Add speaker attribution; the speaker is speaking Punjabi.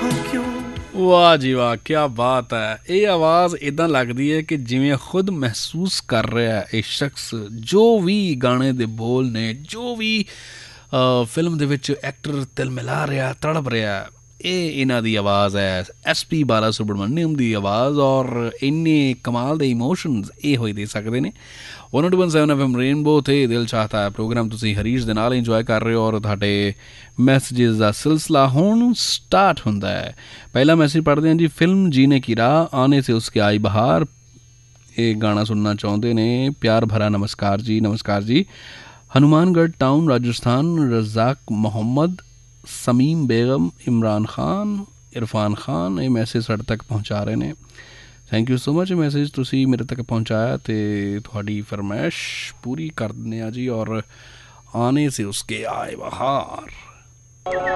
Speaker 1: ਵਾਹ ਜੀ ਵਾਹ, ਕਿਆ ਬਾਤ ਹੈ। ਇਹ ਆਵਾਜ਼ ਇੱਦਾਂ ਲੱਗਦੀ ਹੈ ਕਿ ਜਿਵੇਂ ਖੁਦ ਮਹਿਸੂਸ ਕਰ ਰਿਹਾ ਇਹ ਸ਼ਖਸ ਜੋ ਵੀ ਗਾਣੇ ਦੇ ਬੋਲ ਨੇ, ਜੋ ਵੀ ਫਿਲਮ ਦੇ ਵਿੱਚ ਐਕਟਰ ਤਿਲ ਮਿਲਾ ਰਿਹਾ, ਤੜਪ ਰਿਹਾ, ਇਹ ਇਹਨਾਂ ਦੀ ਆਵਾਜ਼ ਹੈ। SP ਬਾਲਾ ਸੁਬਰਮਨੀਅਮ ਦੀ ਆਵਾਜ਼, ਔਰ ਇੰਨੇ ਕਮਾਲ ਦੇ ਇਮੋਸ਼ਨਸ ਇਹ ਹੋਈ ਦੇ ਸਕਦੇ ਨੇ। 102.7 FM ਰੇਨਬੋ 'ਤੇ ਦਿਲ ਚਾਹਤਾ ਹੈ ਪ੍ਰੋਗਰਾਮ ਤੁਸੀਂ ਹਰੀਸ਼ ਦੇ ਨਾਲ ਇੰਜੋਏ ਕਰ ਰਹੇ ਹੋ, ਔਰ ਤੁਹਾਡੇ ਮੈਸੇਜਿਸ ਦਾ ਸਿਲਸਿਲਾ ਹੁਣ ਸਟਾਰਟ ਹੁੰਦਾ ਹੈ। ਪਹਿਲਾ ਮੈਸੇਜ ਪੜ੍ਹਦੇ ਹਾਂ ਜੀ। ਫਿਲਮ ਜੀਨੇ ਕੀ ਰਾਹ ਆਨੇ ਸੇ ਉਸਕੇ ਆਈ ਬਹਾਰ, ਇਹ ਗਾਣਾ ਸੁਣਨਾ ਚਾਹੁੰਦੇ ਨੇ। ਪਿਆਰ ਭਰਾ ਨਮਸਕਾਰ ਜੀ। ਨਮਸਕਾਰ ਜੀ। ਹਨੂਮਾਨਗढ़ टाउन राजस्थान, रज़ाक मोहम्मद, ਸਮੀਮ ਬੇਗਮ, ਇਮਰਾਨ ਖਾਨ, ਇਰਫਾਨ ਖਾਨ ਇਹ ਮੈਸੇਜ ਸਾਡੇ ਤੱਕ ਪਹੁੰਚਾ ਰਹੇ ਨੇ। Thank you so much. ਇਹ ਮੈਸੇਜ ਤੁਸੀਂ ਮੇਰੇ ਤੱਕ ਪਹੁੰਚਾਇਆ ਅਤੇ ਤੁਹਾਡੀ ਫਰਮਾਇਸ਼ ਪੂਰੀ ਕਰ ਦਿੰਦੇ ਹਾਂ ਜੀ। ਔਰ ਆਨੇ ਸੇ ਉਸਕੇ ਆਏ ਬਹਾਰ।